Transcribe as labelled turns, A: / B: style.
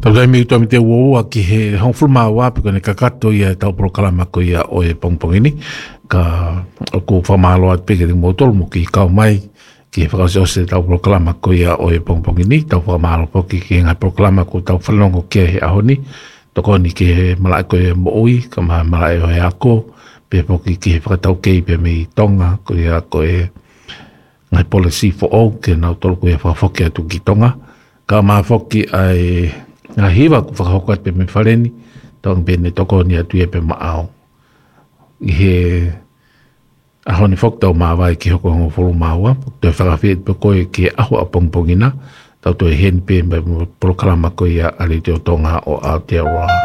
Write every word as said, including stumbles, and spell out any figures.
A: Tau kai mi utoa mi te uoua ki he hongfulu maa wapi kone kakato ia tau proklama ko ia o e pongpongini. Ka o ko whamalo at peke te motolo mo ki kau mai ki he whakaose tau proklama ko ia o e pongpongini. Tau whamalo poki ki ngai proklama ko tau whanongo kia he ahoni. Toko ni ki he malai ko e moui, ka maha malai o he ako. Pe poki ki he whakatau kei pe mi tonga ko ia ko e ngai policy for all ke nau tolo ko e whafoki atu ki tonga. Ka maha foki ai ngā hiwa ku whakahokat pe me whareni, tōng pene toko ni atu e pe maao. I he ahoni whoktau maa wai ki hoko hongo whuru maua, tō e whakawhiet pe koe ki aho a pongpongina, tau tō e hen pe mai proklama ko ia ali te o tonga o Aotearoa.